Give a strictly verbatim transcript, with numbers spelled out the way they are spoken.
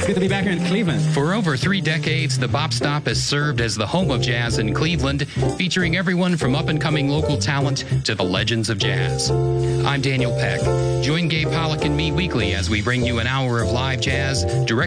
good to be back here in Cleveland. For over three decades, the Bop Stop has served as the home of jazz in Cleveland, featuring everyone from up-and-coming local talent to the legends of jazz. I'm Daniel Peck. Join Gabe Pollock and me weekly as we bring you an hour of live jazz direct